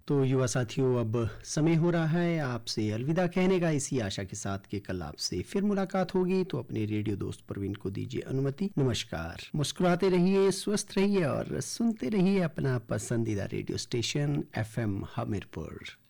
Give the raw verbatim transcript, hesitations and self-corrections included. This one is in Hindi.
तो युवा साथियों, अब समय हो रहा है आपसे अलविदा कहने का, इसी आशा के साथ कि कल आपसे फिर मुलाकात होगी। तो अपने रेडियो दोस्त प्रवीण को दीजिए अनुमति। नमस्कार। मुस्कुराते रहिए, स्वस्थ रहिए और सुनते रहिए अपना पसंदीदा radio station F M Hamirpur.